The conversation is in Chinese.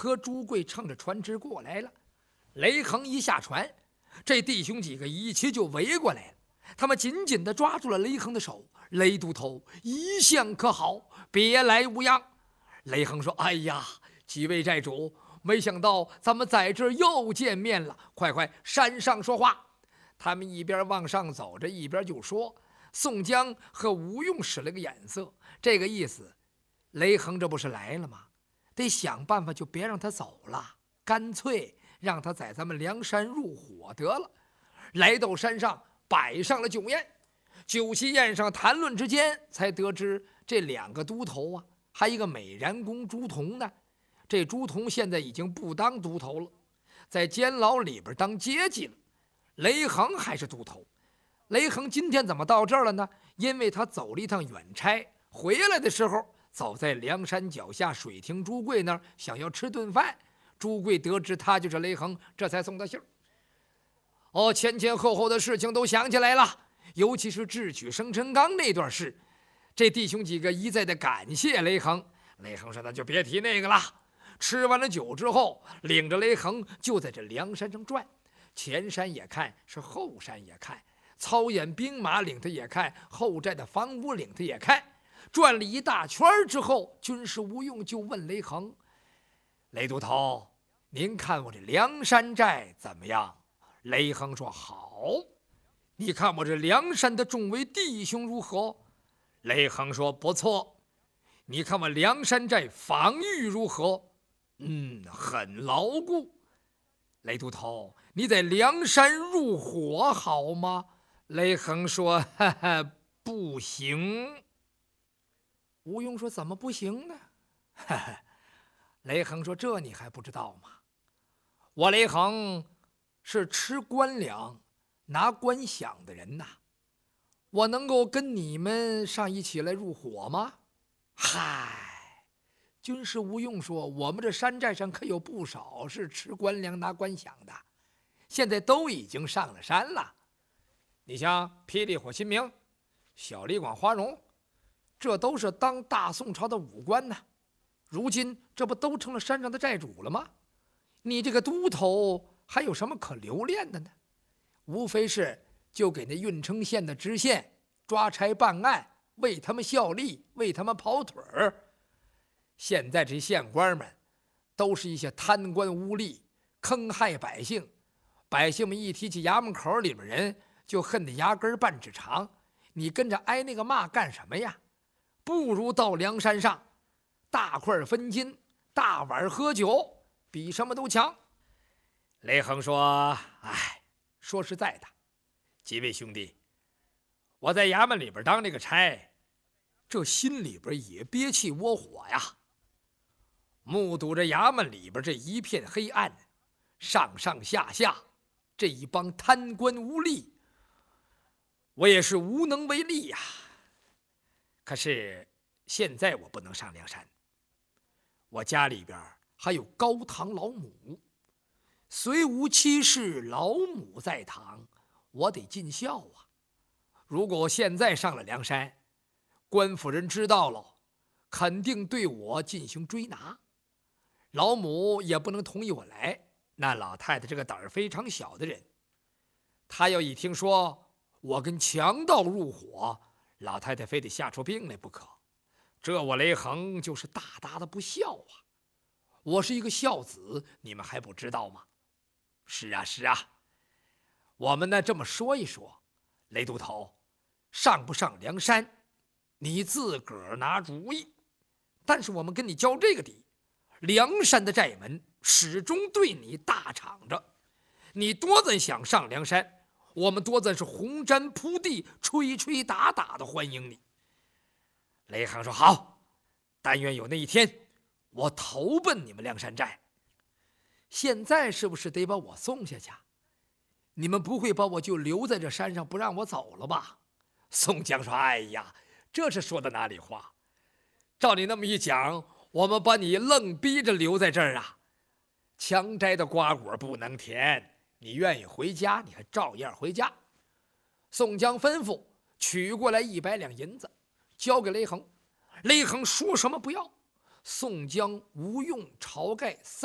和朱贵乘着船只过来了。雷横一下船，这弟兄几个一齐就围过来了。他们紧紧地抓住了雷横的手。雷都头，一向可好，别来无恙。雷横说：哎呀，几位寨主，没想到咱们在这儿又见面了，快快山上说话。他们一边往上走着，一边就说。宋江和吴用使了个眼色，这个意思，雷横这不是来了吗？得想办法就别让他走了，干脆让他在咱们梁山入伙得了。来到山上，摆上了酒宴。酒席宴上谈论之间，才得知这2个都头啊，还一个美髯公朱仝呢。这朱仝现在已经不当都头了，在监牢里边当阶级了。雷横还是都头。雷横今天怎么到这儿了呢？因为他走了一趟远差，回来的时候走在梁山脚下水亭朱贵那儿，想要吃顿饭。朱贵得知他就是雷横，这才送他信儿。前前后后的事情都想起来了，尤其是智取生辰纲那段事，这弟兄几个一再的感谢雷横。雷横说：那就别提那个了。吃完了酒之后，领着雷横就在这梁山上转，前山也看，是后山也看，操演兵马领他也看，后寨的房屋领他也看。转了一大圈之后，军师吴用就问雷横：雷都头，您看我这梁山寨怎么样？雷横说：好。你看我这梁山的众位弟兄如何？雷横说：不错。你看我梁山寨防御如何？很牢固。雷都头，你在梁山入伙好吗？雷横说：哈哈，不行。吴用说：怎么不行呢？哈哈，雷横说：这你还不知道吗？我雷横是吃官粮拿官饷的人呐，我能够跟你们上一起来入伙吗？嗨，军师吴用说：我们这山寨上可有不少是吃官粮拿官饷的，现在都已经上了山了。你像霹雳火秦明、小李广花荣，这都是当大宋朝的武官呢，如今这不都成了山上的寨主了吗？你这个都头还有什么可留恋的呢？无非是就给那郓城县的知县抓差办案，为他们效力，为他们跑腿儿。现在这县官们都是一些贪官污吏，坑害百姓，百姓们一提起衙门口里面人，就恨得牙根半指长。你跟着挨那个骂干什么呀？不如到梁山上，大块分金，大碗喝酒，比什么都强。雷横说：哎，说实在的，几位兄弟，我在衙门里边当这个差，这心里边也憋气窝火呀。目睹着衙门里边这一片黑暗，上上下下这一帮贪官污吏，我也是无能为力呀。可是现在我不能上梁山，我家里边还有高堂老母，虽无妻室，老母在堂，我得尽孝啊。如果我现在上了梁山，官府人知道了，肯定对我进行追拿，老母也不能同意我来。那老太太这个胆儿非常小的人，她要一听说我跟强盗入伙，老太太非得吓出病来不可。这我雷横就是大大的不孝啊！我是一个孝子，你们还不知道吗？是啊，是啊。我们呢这么说一说，雷都头，上不上梁山，你自个儿拿主意。但是我们跟你交这个底，梁山的寨门始终对你大敞着，你多咱想上梁山，我们多咱是红毡铺地，吹吹打打的欢迎你。雷横说：好，但愿有那一天，我投奔你们梁山寨。现在是不是得把我送下去？你们不会把我就留在这山上不让我走了吧？宋江说：哎呀，这是说的哪里话？照你那么一讲，我们把你愣逼着留在这儿啊！强摘的瓜果不能甜，你愿意回家，你还照样回家。宋江吩咐取过来100两银子，交给雷横。雷横说什么不要。宋江、吴用、晁盖